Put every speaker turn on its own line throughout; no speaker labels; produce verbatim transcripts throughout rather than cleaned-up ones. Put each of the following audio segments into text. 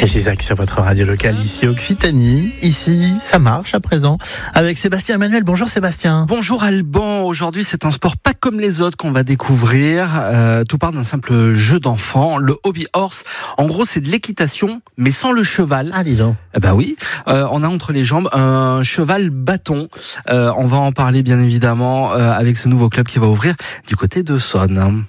Cisac sur votre radio locale, ici Occitanie. Ici, ça marche à présent avec Sébastien Emmanuel. Bonjour Sébastien.
Bonjour Alban. Aujourd'hui, c'est un sport pas comme les autres qu'on va découvrir. Euh, tout part d'un simple jeu d'enfant, le hobby horse. En gros, c'est de l'équitation, mais sans le cheval.
Ah, dis donc.
Eh ben oui. Euh, on a entre les jambes un cheval bâton. Euh, on va en parler bien évidemment euh, avec ce nouveau club qui va ouvrir du côté de Sonne.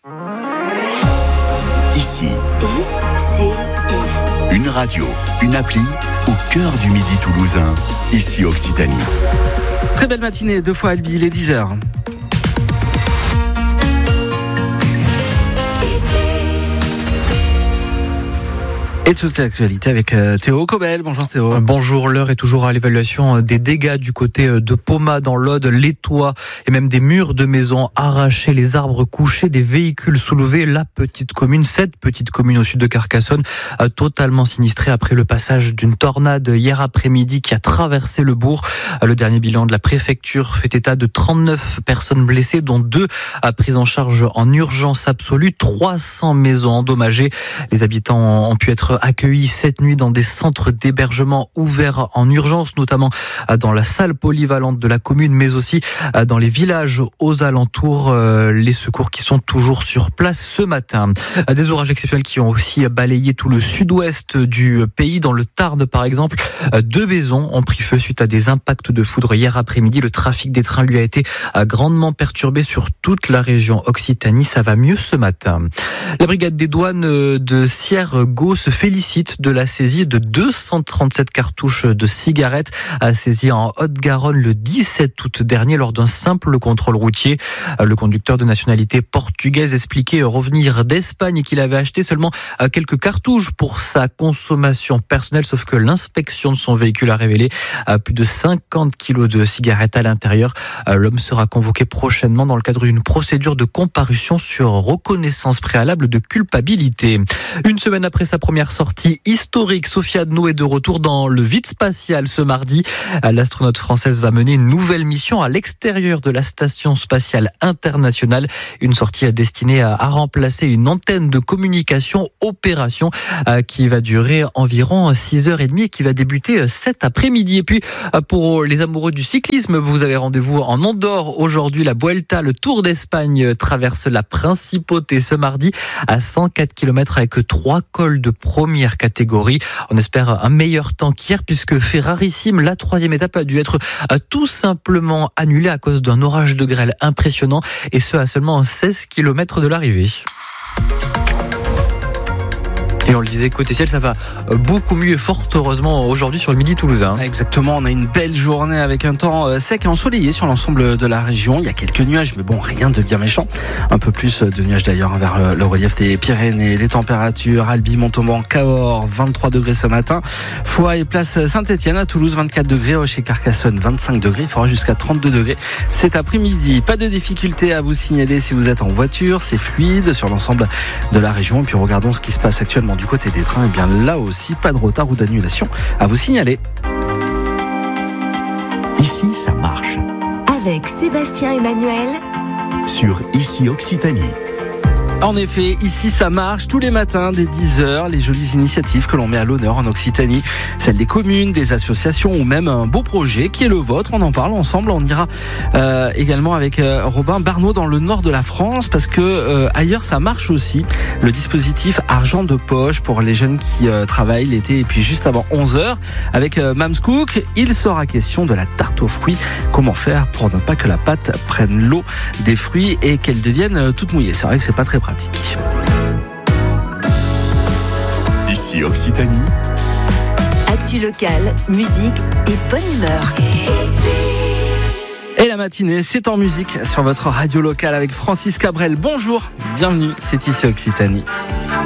Ici,
I C I.
une radio, une appli au cœur du midi toulousain. Ici Occitanie.
Très belle matinée, deux fois Albi, il est dix heures. Et toute l'actualité avec Théo Cobel. Bonjour Théo.
Bonjour, l'heure est toujours à l'évaluation des dégâts du côté de Poma dans l'Aude. Les toits et même des murs de maisons arrachés, les arbres couchés, des véhicules soulevés. La petite commune, cette petite commune au sud de Carcassonne, totalement sinistrée après le passage d'une tornade hier après-midi qui a traversé le bourg. Le dernier bilan de la préfecture fait état de trente-neuf personnes blessées, dont deux prises en charge en urgence absolue. trois cents maisons endommagées. Les habitants ont pu être accueillis cette nuit dans des centres d'hébergement ouverts en urgence, notamment dans la salle polyvalente de la commune, mais aussi dans les villages aux alentours. Les secours qui sont toujours sur place ce matin. Des orages exceptionnels qui ont aussi balayé tout le sud-ouest du pays. Dans le Tarn, par exemple, deux maisons ont pris feu suite à des impacts de foudre hier après-midi. Le trafic des trains lui a été grandement perturbé sur toute la région Occitanie. Ça va mieux ce matin. La brigade des douanes de Sierre-Gau se félicite de la saisie de deux cent trente-sept cartouches de cigarettes saisies en Haute-Garonne le dix-sept août dernier lors d'un simple contrôle routier. Le conducteur de nationalité portugaise expliquait revenir d'Espagne et qu'il avait acheté seulement quelques cartouches pour sa consommation personnelle, sauf que l'inspection de son véhicule a révélé plus de cinquante kilos de cigarettes à l'intérieur. L'homme sera convoqué prochainement dans le cadre d'une procédure de comparution sur reconnaissance préalable de culpabilité. Une semaine après sa première sortie historique, Sophie Adno est de retour dans le vide spatial ce mardi. L'astronaute française va mener une nouvelle mission à l'extérieur de la Station spatiale internationale. Une sortie destinée à remplacer une antenne de communication opération qui va durer environ six heures trente et qui va débuter cet après-midi. Et puis, pour les amoureux du cyclisme, vous avez rendez-vous en Andorre aujourd'hui. La Vuelta, le Tour d'Espagne, traverse la Principauté ce mardi à cent quatre kilomètres avec trois cols de première catégorie. On espère un meilleur temps qu'hier puisque Ferrarissime, la troisième étape, a dû être tout simplement annulée à cause d'un orage de grêle impressionnant et ce à seulement seize kilomètres de l'arrivée. Et on le disait, côté ciel, ça va beaucoup mieux et fort heureusement aujourd'hui sur le midi toulousain.
Exactement, on a une belle journée avec un temps sec et ensoleillé sur l'ensemble de la région. Il y a quelques nuages, mais bon, rien de bien méchant. Un peu plus de nuages d'ailleurs vers le relief des Pyrénées. Les températures, Albi, Montauban, Cahors, vingt-trois degrés ce matin. Foix et place Saint-Etienne à Toulouse, vingt-quatre degrés. Chez Carcassonne, vingt-cinq degrés. Il fera jusqu'à trente-deux degrés cet après-midi. Pas de difficulté à vous signaler si vous êtes en voiture. C'est fluide sur l'ensemble de la région. Et puis regardons ce qui se passe actuellement du côté des trains, et bien là aussi, pas de retard ou d'annulation à vous signaler.
Ici, ça marche.
Avec Sébastien Emmanuel
Sur Ici Occitanie.
En effet, ici ça marche tous les matins dès dix heures, les jolies initiatives que l'on met à l'honneur en Occitanie, celles des communes, des associations ou même un beau projet qui est le vôtre. On en parle ensemble, on ira euh, également avec euh, Robin Barnaud dans le nord de la France parce que euh, ailleurs ça marche aussi. Le dispositif argent de poche pour les jeunes qui euh, travaillent l'été et puis juste avant onze heures avec euh, Mams Cook, il sera question de la tarte aux fruits. Comment faire pour ne pas que la pâte prenne l'eau des fruits et qu'elle devienne euh, toute mouillée. C'est vrai que c'est pas très pratique.
Ici Occitanie.
Actu locale, musique et bonne humeur.
Et la matinée, c'est en musique sur votre radio locale avec Francis Cabrel. Bonjour, bienvenue, c'est Ici Occitanie.